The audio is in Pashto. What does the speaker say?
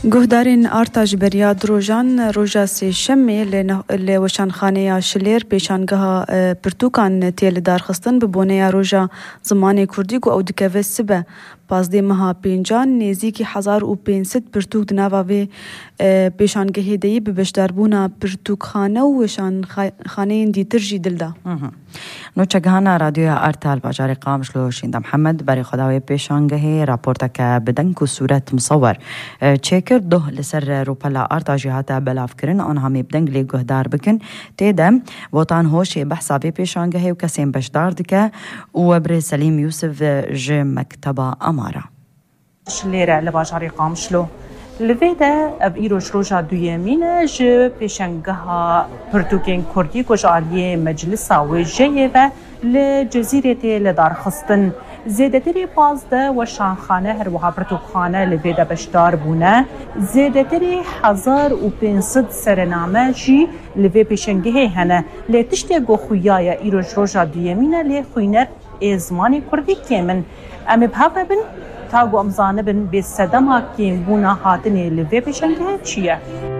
گهدارین آرتاج بریا دروژان روژا سی شمی لی وشانخانه شلیر پیشانگاه پرتوکان تیل دارخستن ببونه روژا زمان کردی گو او دکوه سبه پازده مها پینجان نیزی 1500 پرتوک دناوه پیشانگهی دی ببشداربونا پرتوکخانه و وشانخانه دیتر جی دلده. نو چگهانا رادیو ارتال باجار قامشلو شینده محمد برای خداوی پیشانگهی راپورتا که بدنک و صورت مصور چیکر ده لسر روپلا ارتا جهاتا بلاف کرن آنها میبدنگ لی گهدار بکن تیدم وطان هوش بحثابی پیشانگهی و کسیم بشدار دکه و بر سلیم یوسف جه مکتبا امارا شلیره لباجار قامشلو لویده اب ایروش روژا دویمینه جه پیشنگها پرتوکین کردی کجالیه مجلسا و جهه و لجزیره لدارخستن زیدتری پازده و شانخانه هر وها پرتوکخانه لویده بشدار بونه زیدتری 1500 سرنامه جی لوی پیشنگه هنه لیتشتی گو خویای ایروش روژا دویمینه لی خوینر ازمانی کردی کمن امی بحقه بن تاگو امزانه بن به صدما کیم بونا هاتنی لوی پیشنگه چیه؟